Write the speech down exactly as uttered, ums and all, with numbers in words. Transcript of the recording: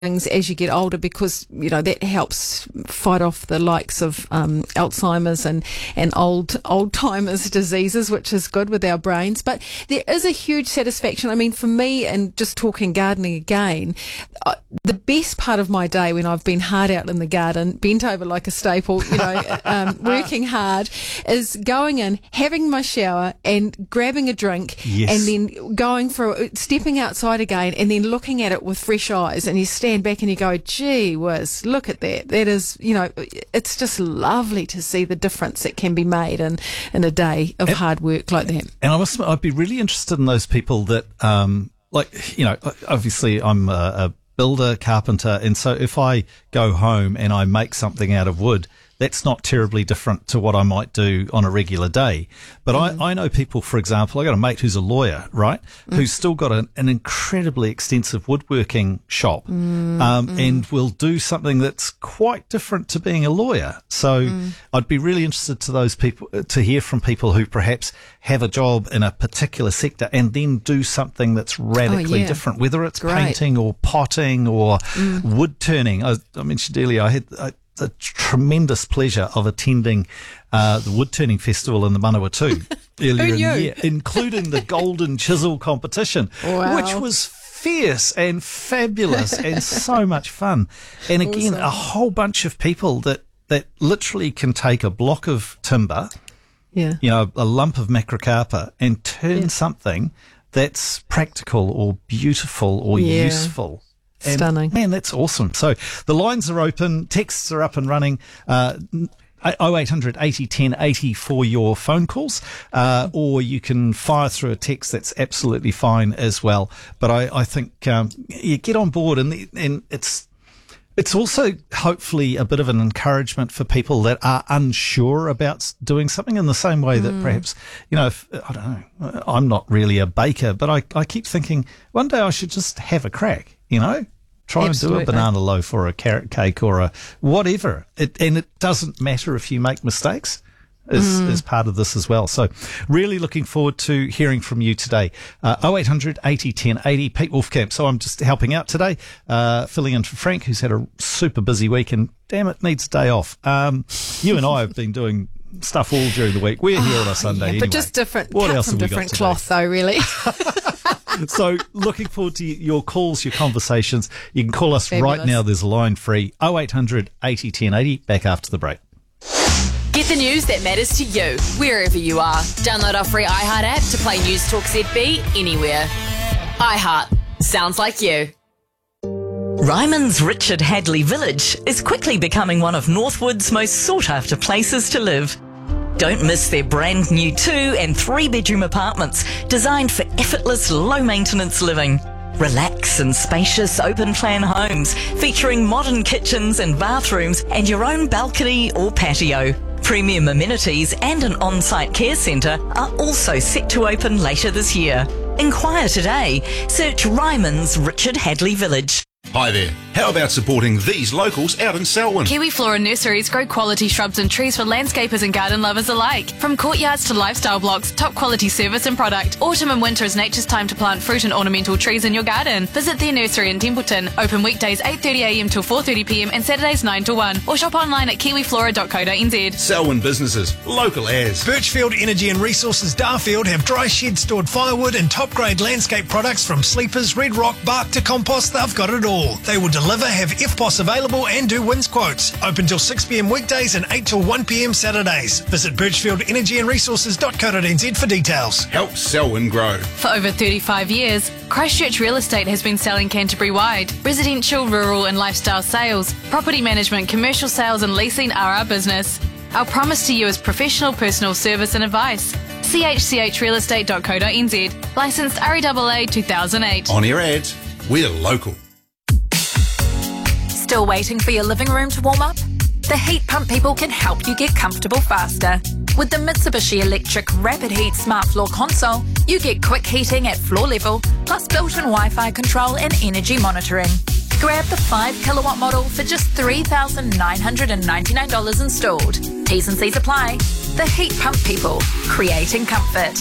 things as you get older, because you know that helps fight off the likes of um, Alzheimer's and and old old timers diseases, which is good with our brains. But there is a huge satisfaction. I mean, for me, and just talking gardening again, uh, the best part of my day when I've been hard out in the garden, bent over like a staple, you know, um, working hard, is going in, having my shower, and grabbing a drink, yes. and then going for stepping outside again, and then looking at it with fresh eyes, and you stand back and you go, gee whiz, look at that. That is, you know, it's just lovely to see the difference that can be made in, in a day of and, hard work like that. And I must admit, I'd be really interested in those people that, um, like, you know, obviously I'm a, a builder, carpenter, and so if I go home and I make something out of wood, that's not terribly different to what I might do on a regular day. But mm. I, I know people, for example, I got a mate who's a lawyer, right, mm. who's still got an, an incredibly extensive woodworking shop, mm. Um, mm. and will do something that's quite different to being a lawyer. So mm. I'd be really interested to those people to hear from people who perhaps have a job in a particular sector and then do something that's radically oh, yeah. different, whether it's Great. painting or potting or mm. wood turning. I, I mentioned earlier, I had I, the tremendous pleasure of attending uh, the wood turning festival in the Manawatu earlier in the year, including the Golden Chisel competition, wow. which was fierce and fabulous and so much fun. And again, awesome. a whole bunch of people that, that literally can take a block of timber, yeah. you know, a lump of macrocarpa, and turn yeah. something that's practical or beautiful or yeah. useful. And stunning. Man, that's awesome. So the lines are open, texts are up and running. Uh, oh eight hundred eighty ten eighty for your phone calls, uh, or you can fire through a text. That's absolutely fine as well. But I, I think um, you get on board, and, the, and it's it's also hopefully a bit of an encouragement for people that are unsure about doing something, in the same way that mm. perhaps, you know, if, I don't know, I'm not really a baker, but I, I keep thinking one day I should just have a crack. You know, try Absolutely. and do a banana loaf or a carrot cake or a whatever. It, and it doesn't matter if you make mistakes, is, mm. is part of this as well. So really looking forward to hearing from you today. Uh, oh eight hundred eighty ten eighty, Pete Wolfcamp. So I'm just helping out today, uh, filling in for Frank, who's had a super busy week and damn it, needs a day off. Um, you and I have been doing stuff all during the week. We're here on a Sunday yeah, anyway. But just different, what cut else from have we different got cloth though, really. So looking forward to your calls, your conversations. You can call us Fabulous. right now. There's a line free, oh eight hundred eighty ten eighty. Back after the break. Get the news that matters to you, wherever you are. Download our free iHeart app to play News Talk Z B anywhere. iHeart. Sounds like you. Ryman's Richard Hadley Village is quickly becoming one of Northwood's most sought-after places to live. Don't miss their brand new two and three bedroom apartments designed for effortless, low maintenance living. Relax in spacious open plan homes featuring modern kitchens and bathrooms and your own balcony or patio. Premium amenities and an on-site care centre are also set to open later this year. Inquire today. Search Ryman's Richard Hadley Village. Hi there. How about supporting these locals out in Selwyn? Kiwi Flora Nurseries grow quality shrubs and trees for landscapers and garden lovers alike. From courtyards to lifestyle blocks, top quality service and product. Autumn and winter is nature's time to plant fruit and ornamental trees in your garden. Visit their nursery in Templeton. Open weekdays eight thirty a m till four thirty p m and Saturdays nine to one. Or shop online at kiwi flora dot co dot n z. Selwyn businesses. Local as. Birchfield Energy and Resources Darfield have dry shed stored firewood and top grade landscape products from sleepers, red rock, bark to compost. They've got it all. They will deliver, have F P O S available and do wins quotes. Open till six p m weekdays and eight till one p m Saturdays. Visit birchfield energy and resources dot co dot n z for details. Help Selwyn grow. For over thirty-five years, Christchurch Real Estate has been selling Canterbury-wide. Residential, rural and lifestyle sales, property management, commercial sales and leasing are our business. Our promise to you is professional personal service and advice. c h c h real estate dot co dot n z. Licensed R E A A two thousand eight. On your ads, we're local. Still waiting for your living room to warm up? The Heat Pump people can help you get comfortable faster. With the Mitsubishi Electric Rapid Heat Smart Floor Console, you get quick heating at floor level, plus built-in Wi-Fi control and energy monitoring. Grab the five kilowatt model for just three thousand nine hundred ninety-nine dollars installed. T's and C's apply. The Heat Pump people, creating comfort.